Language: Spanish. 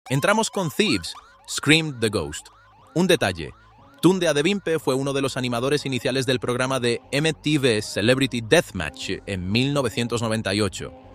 Entramos con Thieves, Scream the Ghost. Un detalle. Tunde Adebimpe fue uno de los animadores iniciales del programa de MTV Celebrity Deathmatch en 1998.